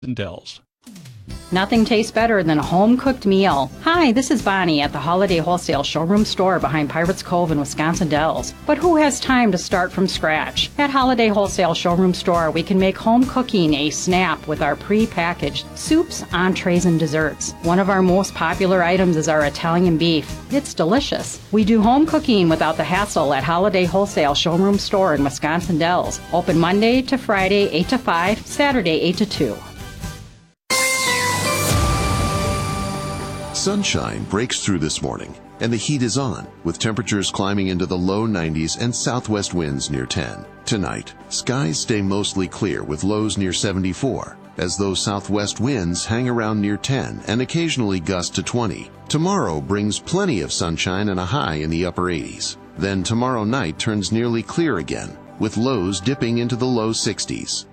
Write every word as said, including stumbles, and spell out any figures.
and Dells. Nothing tastes better than a home-cooked meal. Hi, this is Bonnie at the Holiday Wholesale Showroom Store behind Pirates Cove in Wisconsin Dells. But who has time to start from scratch? At Holiday Wholesale Showroom Store, we can make home cooking a snap with our pre-packaged soups, entrees, and desserts. One of our most popular items is our Italian beef. It's delicious. We do home cooking without the hassle at Holiday Wholesale Showroom Store in Wisconsin Dells. Open Monday to Friday, eight to five, Saturday, eight to two. Sunshine breaks through this morning, and the heat is on, with temperatures climbing into the low nineties and southwest winds near ten. Tonight, skies stay mostly clear with lows near seventy-four, as those southwest winds hang around near ten and occasionally gust to twenty. Tomorrow brings plenty of sunshine and a high in the upper eighties. Then tomorrow night turns nearly clear again, with lows dipping into the low sixties.